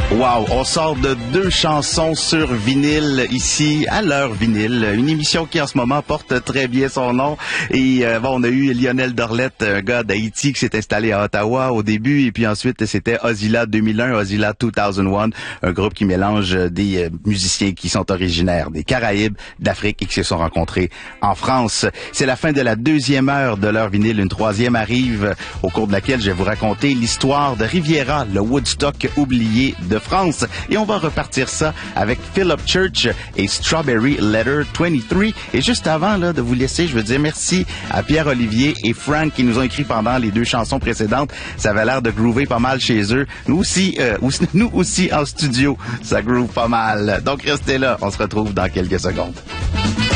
Wow, on sort de 2 chansons sur vinyle ici à l'heure vinyle, une émission qui en ce moment porte très bien son nom. Et on a eu Lionel Dorlette, un gars d'Haïti qui s'est installé à Ottawa au début, et puis ensuite c'était Ozilla 2001, Ozilla 2001, un groupe qui mélange des musiciens qui sont originaires des Caraïbes, d'Afrique et qui se sont rencontrés en France. C'est la fin de la 2e heure de l'heure vinyle, une 3e arrive au cours de laquelle je vais vous raconter l'histoire de Riviera, le Woodstock oublié de France. Et on va repartir ça avec Philip Church et Strawberry Letter 23. Et juste avant là, de vous laisser, je veux dire merci à Pierre-Olivier et Frank qui nous ont écrit pendant les 2 chansons précédentes. Ça avait l'air de groover pas mal chez eux. Nous aussi en studio, ça groove pas mal. Donc restez là, on se retrouve dans quelques secondes.